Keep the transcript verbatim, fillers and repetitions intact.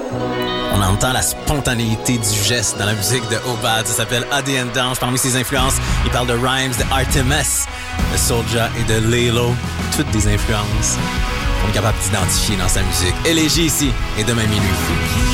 On entend la spontanéité du geste dans la musique de Obad. Ça s'appelle Oddie and Dange. Parmi ses influences, il parle de Rhymes, de Artemis, de Soulja et de Lilo. Toutes des influences qu'on est capable d'identifier dans sa musique. Élégie ici et demain minuit.